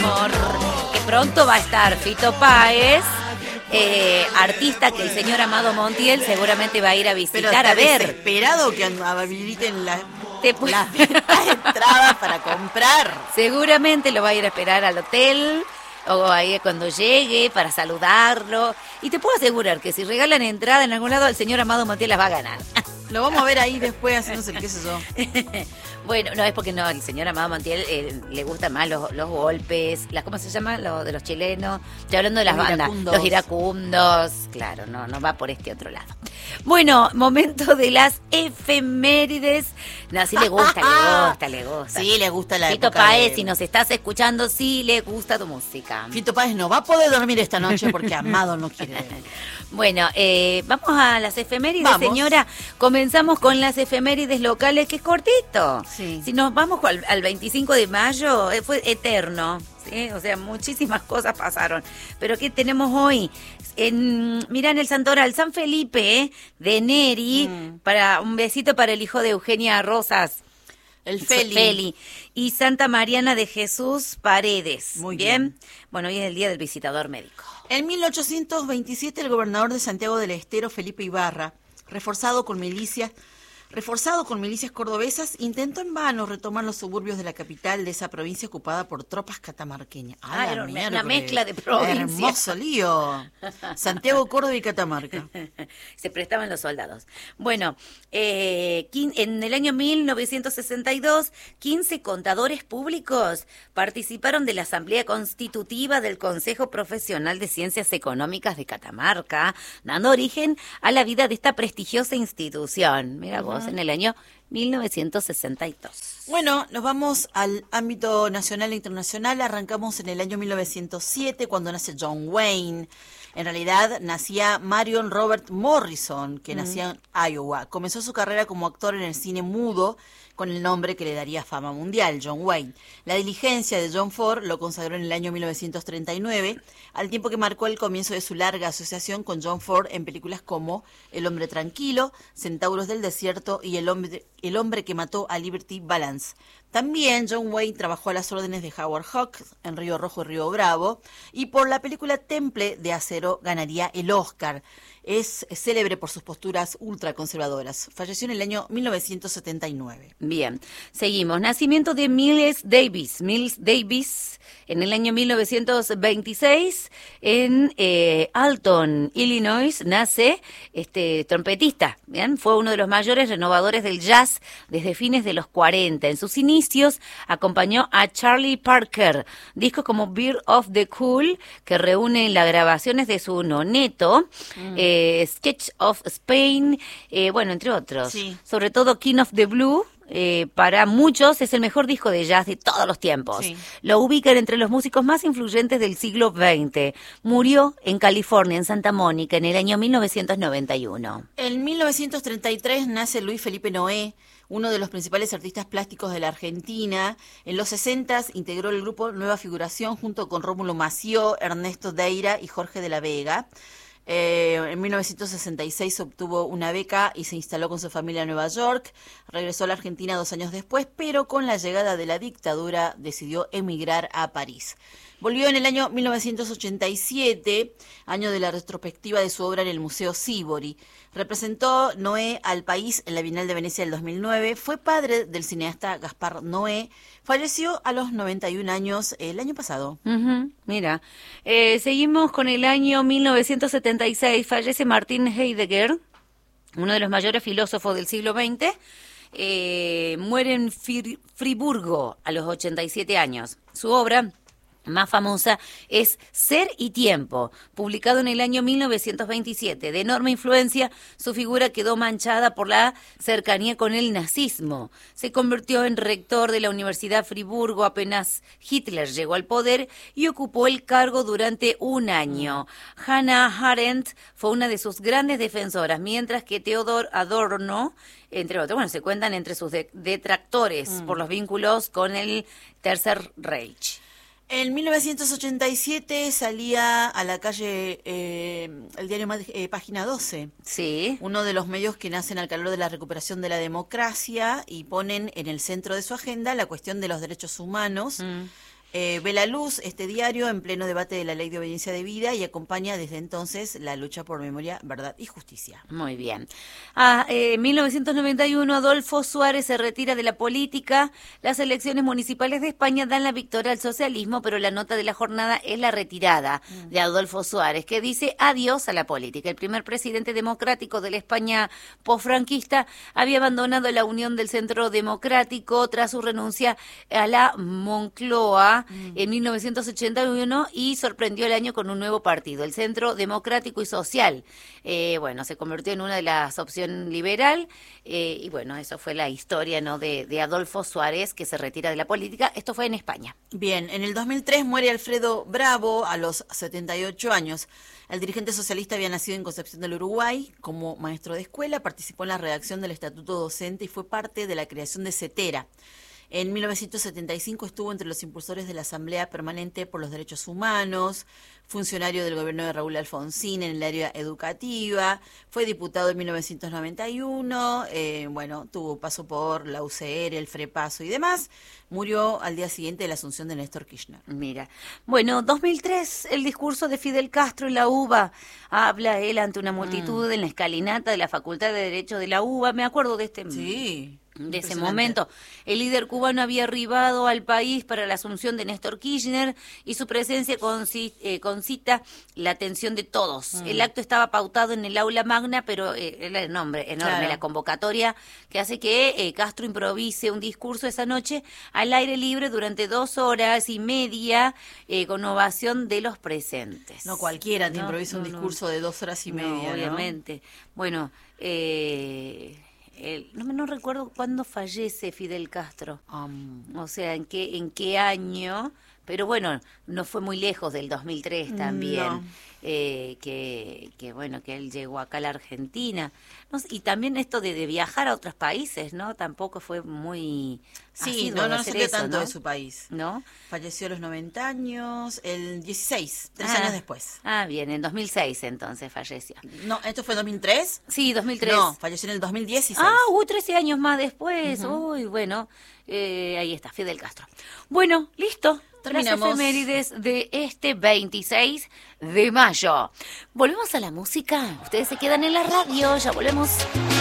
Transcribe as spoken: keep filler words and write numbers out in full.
amor. Que pronto va a estar Fito Páez, eh, artista que el señor Amado Montiel seguramente va a ir a visitar, a ver. Esperado que habiliten la, Te pu- las entradas para comprar. Seguramente lo va a ir a esperar al hotel o ahí cuando llegue para saludarlo. Y te puedo asegurar que si regalan entrada en algún lado, el señor Amado Montiel las va a ganar. Lo vamos a ver ahí después haciéndose el qué sé yo. Bueno, no, es porque no, el señor Amado Montiel eh, le gustan más los, los golpes, las, ¿cómo se llama? Lo de los chilenos. Estoy hablando de las Los bandas. iracundos. Los iracundos. Claro, no, no va por este otro lado. Bueno, momento de las efemérides. No, sí le gusta, le gusta, le gusta. Sí, le gusta la Fito época Páez, de- si nos estás escuchando, sí le gusta tu música. Fito Páez no va a poder dormir esta noche porque Amado no quiere ver. Bueno, eh, vamos a las efemérides, Vamos. señora. Comenzamos con las efemérides locales, que es cortito. Sí. Si nos vamos al, al veinticinco de mayo, eh, fue eterno, ¿sí? O sea, muchísimas cosas pasaron. Pero ¿qué tenemos hoy? En, mirá, en el Santoral, San Felipe, eh, de Neri, Mm. para un besito para el hijo de Eugenia Rosas. El Feli. Feli. Y Santa Mariana de Jesús Paredes. Muy bien. bien. Bueno, hoy es el día del visitador médico. En mil ochocientos veintisiete, el gobernador de Santiago del Estero, Felipe Ibarra, reforzado con milicias, reforzado con milicias cordobesas, intentó en vano retomar los suburbios de la capital de esa provincia ocupada por tropas catamarqueñas. ¡A Ah, la era una- una miércoles! mezcla de provincias. Hermoso lío. Santiago, Córdoba y Catamarca. Se prestaban los soldados. Bueno, eh, quin- en el año mil novecientos sesenta y dos, quince contadores públicos participaron de la Asamblea Constitutiva del Consejo Profesional de Ciencias Económicas de Catamarca, dando origen a la vida de esta prestigiosa institución. Mira vos, en el año mil novecientos sesenta y dos. Bueno, nos vamos al ámbito nacional e internacional. Arrancamos en el año mil novecientos siete, cuando nace John Wayne. En realidad, nacía Marion Robert Morrison, que nacía en Iowa. Comenzó su carrera como actor en el cine mudo, con el nombre que le daría fama mundial, John Wayne. La diligencia de John Ford lo consagró en el año mil novecientos treinta y nueve, al tiempo que marcó el comienzo de su larga asociación con John Ford en películas como El hombre tranquilo, Centauros del desierto y El hombre, el hombre que mató a Liberty Balance. También John Wayne trabajó a las órdenes de Howard Hawks en Río Rojo y Río Bravo, y por la película Temple de Acero ganaría el Oscar. Es célebre por sus posturas ultraconservadoras. Falleció en el año mil novecientos setenta y nueve. Bien, seguimos. Nacimiento de Miles Davis. Miles Davis en el año mil novecientos veintiséis en eh, Alton, Illinois, nace este trompetista. Bien, fue uno de los mayores renovadores del jazz desde fines de los cuarenta. En sus inicios acompañó a Charlie Parker. Discos como Beer of the Cool, que reúnen las grabaciones de su noneto, mm. eh, Sketch of Spain, eh, bueno, entre otros. Sí. Sobre todo King of the Blue. Eh, para muchos es el mejor disco de jazz de todos los tiempos. Sí. Lo ubican entre los músicos más influyentes del siglo veinte. Murió en California, en Santa Mónica, en el año mil novecientos noventa y uno. En mil novecientos treinta y tres nace Luis Felipe Noé, uno de los principales artistas plásticos de la Argentina. En los sesentas integró el grupo Nueva Figuración junto con Rómulo Mació, Ernesto Deira y Jorge de la Vega. Eh, en mil novecientos sesenta y seis obtuvo una beca y se instaló con su familia en Nueva York. Regresó a la Argentina dos años después, pero con la llegada de la dictadura decidió emigrar a París. Volvió en el año mil novecientos ochenta y siete, año de la retrospectiva de su obra en el Museo Sívori. Representó Noé al país en la Bienal de Venecia del dos mil nueve. Fue padre del cineasta Gaspar Noé. Falleció a los noventa y un años el año pasado. Uh-huh, mira, eh, seguimos con el año mil novecientos setenta y seis. Fallece Martin Heidegger, uno de los mayores filósofos del siglo veinte. Eh, muere en Fir- Friburgo a los ochenta y siete años. Su obra más famosa es Ser y Tiempo, publicado en el año mil novecientos veintisiete. De enorme influencia, su figura quedó manchada por la cercanía con el nazismo. Se convirtió en rector de la Universidad Friburgo apenas Hitler llegó al poder y ocupó el cargo durante un año. Hannah Arendt fue una de sus grandes defensoras, mientras que Theodor Adorno, entre otros, bueno, se cuentan entre sus de- detractores mm. por los vínculos con el Tercer Reich. En mil novecientos ochenta y siete salía a la calle eh, el diario eh, Página doce. Sí. Uno de los medios que nacen al calor de la recuperación de la democracia y ponen en el centro de su agenda la cuestión de los derechos humanos. Mm. Eh, ve la luz este diario en pleno debate de la ley de obediencia debida y acompaña desde entonces la lucha por memoria, verdad y justicia. Muy bien. Ah, eh, en mil novecientos noventa y uno, Adolfo Suárez se retira de la política. Las elecciones municipales de España dan la victoria al socialismo, pero la nota de la jornada es la retirada mm. de Adolfo Suárez, que dice adiós a la política. El primer presidente democrático de la España posfranquista había abandonado la Unión del Centro Democrático tras su renuncia a la Moncloa Mm. en mil novecientos ochenta y uno y sorprendió el año con un nuevo partido, el Centro Democrático y Social. Eh, bueno, se convirtió en una de las opciones liberal eh, y bueno, eso fue la historia, ¿no?, de, de Adolfo Suárez, que se retira de la política. Esto fue en España. Bien, en el dos mil tres muere Alfredo Bravo a los setenta y ocho años. El dirigente socialista había nacido en Concepción del Uruguay como maestro de escuela, participó en la redacción del Estatuto Docente y fue parte de la creación de CETERA. En mil novecientos setenta y cinco estuvo entre los impulsores de la Asamblea Permanente por los Derechos Humanos, funcionario del gobierno de Raúl Alfonsín en el área educativa, fue diputado en mil novecientos noventa y uno, eh, bueno, tuvo paso por la U C R, el FREPASO y demás, murió al día siguiente de la asunción de Néstor Kirchner. Mira, bueno, dos mil tres, el discurso de Fidel Castro en la UBA, habla él ante una multitud mm. en la escalinata de la Facultad de Derecho de la UBA, me acuerdo de este... Sí. De ese momento, el líder cubano había arribado al país para la asunción de Néstor Kirchner y su presencia conci- eh, concita la atención de todos. Mm. El acto estaba pautado en el aula magna, pero eh, el nombre enorme, claro. La convocatoria que hace que eh, Castro improvise un discurso esa noche al aire libre durante dos horas y media eh, con ovación de los presentes. No cualquiera te no, improvisa no, un discurso no. de dos horas y media, no, obviamente. ¿No? Bueno, eh... El, no, no recuerdo cuándo fallece Fidel Castro, um, o sea, en qué en qué año, pero bueno, no fue muy lejos del dos mil tres también, no. eh, que, que bueno, que él llegó acá a la Argentina, no, y también esto de, de viajar a otros países, ¿no? Tampoco fue muy... Sí, no, no se tanto ¿no? de su país. ¿No? Falleció a los noventa años, el dieciséis, tres ah, años después. Ah, bien, en dos mil seis entonces falleció. No, ¿esto fue en dos mil tres? Sí, dos mil tres. No, falleció en el dos mil dieciséis. Ah, hubo trece años más después. Uh-huh. Uy, bueno, eh, ahí está, Fidel Castro. Bueno, listo. Terminamos. Las efemérides de este veintiséis de mayo. Volvemos a la música. Ustedes se quedan en la radio, ya volvemos.